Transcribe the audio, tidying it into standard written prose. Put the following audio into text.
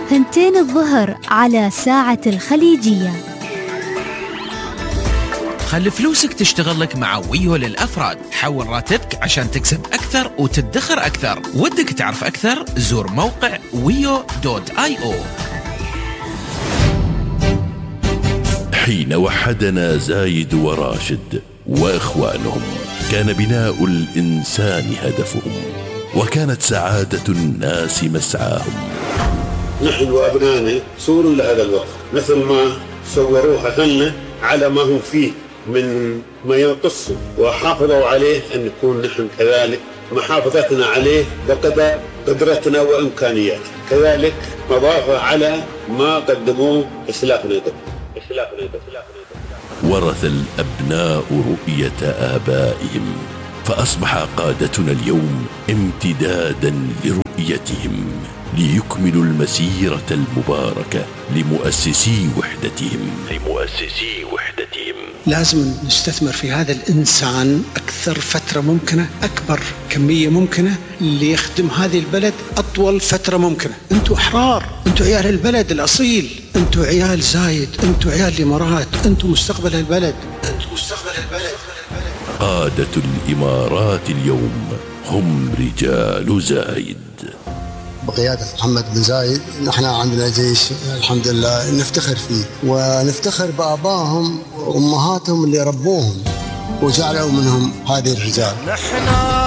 2 الظهر على ساعة الخليجية. خلي فلوسك تشتغل لك مع ويو للأفراد. حول راتبك عشان تكسب أكثر وتدخر أكثر. ودك تعرف أكثر؟ زور موقع wio.io. حين وحدنا زايد وراشد وإخوانهم كان بناء الإنسان هدفهم، وكانت سعادة الناس مسعاهم. نحن وأبنائنا صوروا لهذا الوقت مثل ما صوروها لنا على ما هم فيه من ما ينقصه، وحافظوا عليه أن نكون نحن كذلك محافظتنا عليه بقدر قدرتنا وإمكانياتنا، كذلك مضافة على ما قدموه إسلافنا. ورث الأبناء رؤية آبائهم، فأصبح قادتنا اليوم امتدادا لرؤيتهم، ليكملوا المسيرة المباركة لمؤسسي وحدتهم. لازم نستثمر في هذا الإنسان أكثر فترة ممكنة، أكبر كمية ممكنة، ليخدم هذه البلد أطول فترة ممكنة. أنتوا أحرار، أنتوا عيال البلد الأصيل، أنتوا عيال زايد، أنتوا عيال الإمارات، أنتوا مستقبل البلد. قادة الإمارات اليوم هم رجال زايد. بقيادة محمد بن زايد نحن عندنا جيش الحمد لله نفتخر فيه، ونفتخر بآبائهم وأمهاتهم اللي ربوهم وجعلوا منهم هذه الرجال.